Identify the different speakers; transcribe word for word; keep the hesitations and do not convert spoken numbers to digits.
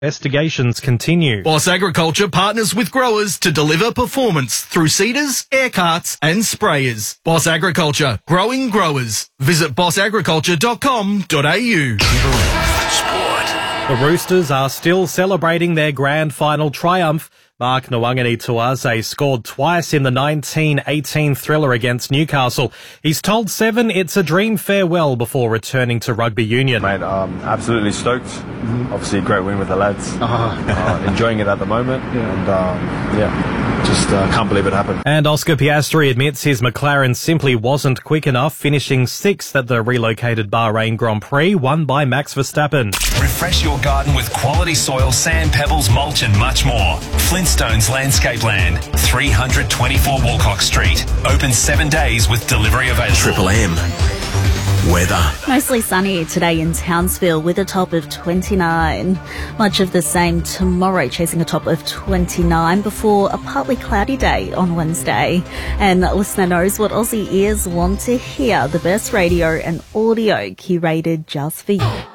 Speaker 1: Investigations continue.
Speaker 2: Boss Agriculture partners with growers to deliver performance through seeders, air carts and sprayers. Boss Agriculture, growing growers. Visit boss agriculture dot com dot a u.
Speaker 1: The Roosters are still celebrating their grand final triumph. Mark Nwangani Tuase scored twice in the nineteen eighteen thriller against Newcastle. He's told Seven it's a dream farewell before returning to rugby union.
Speaker 3: Mate, um, absolutely stoked. Mm-hmm. Obviously a great win with the lads. Uh-huh. uh, enjoying it at the moment. Yeah. And um, yeah, just uh, can't believe it happened.
Speaker 1: And Oscar Piastri admits his McLaren simply wasn't quick enough, finishing sixth at the relocated Bahrain Grand Prix, won by Max Verstappen.
Speaker 4: Refresh your garden with quality soil, sand, pebbles, mulch and much more. Flintstones Landscape Land, three twenty-four Walcock Street. Open seven days with delivery available.
Speaker 5: Triple M. Weather.
Speaker 6: Mostly sunny today in Townsville with a top of twenty-nine. Much of the same tomorrow, chasing a top of twenty-nine before a partly cloudy day on Wednesday. And listener knows what Aussie ears want to hear. The best radio and audio curated just for you.